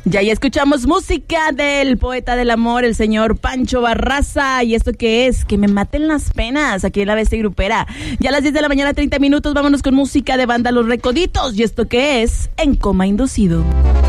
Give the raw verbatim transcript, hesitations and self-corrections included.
Ya ya escuchamos música del poeta del amor, el señor Pancho Barraza. ¿Y esto qué es? Que me maten las penas, aquí en la Bestia Grupera. Ya a las diez de la mañana, treinta minutos, vámonos con música de banda Los Recoditos. ¿Y esto qué es? En Coma Inducido.